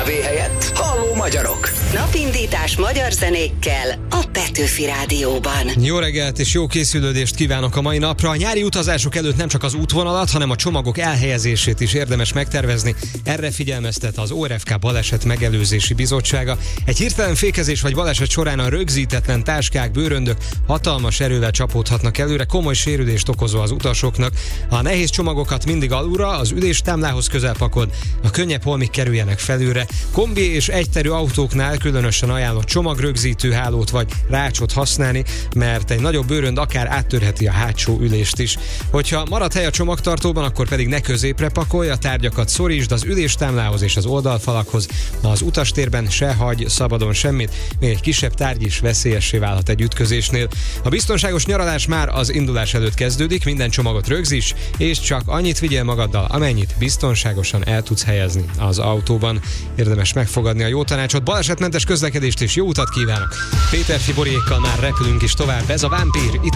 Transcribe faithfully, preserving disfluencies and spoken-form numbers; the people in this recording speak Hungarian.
kávé helyett halló magyarok. Napindítás magyar zenékkel a Petőfi Rádióban. Jó reggelt és jó készülődést kívánok a mai napra. A nyári utazások előtt nem csak az útvonalat, hanem a csomagok elhelyezését is érdemes megtervezni. Erre figyelmeztet az o er ef ká Baleset Megelőzési Bizottsága. Egy hirtelen fékezés vagy baleset során a rögzítetlen táskák, bőröndök hatalmas erővel csapódhatnak előre, komoly sérülést okozva az utasoknak. A nehéz csomagokat mindig alulra, az üléstámlához közel pakold, a könnyebb holmik kerüljenek felülre. Kombi és egyterű autóknál különösen ajánlott csomagrögzítő hálót vagy rácsot használni, mert egy nagyobb bőrönd akár áttörheti a hátsó ülést is. Hogyha marad hely a csomagtartóban, akkor pedig ne középre pakolj, a tárgyakat szorítsd az üléstámlához és az oldalfalakhoz. Az utastérben se hagyj szabadon semmit, még egy kisebb tárgy is veszélyessé válhat egy ütközésnél. A biztonságos nyaralás már az indulás előtt kezdődik, minden csomagot rögzíts, és csak annyit vigyél magaddal, amennyit biztonságosan el tudsz helyezni az autóban. Érdemes megfogadni a jó tanácsot, balesetmentes közlekedést és jó utat kívánok! Péter Fiboriékkal már repülünk is tovább, ez a Vámpír itt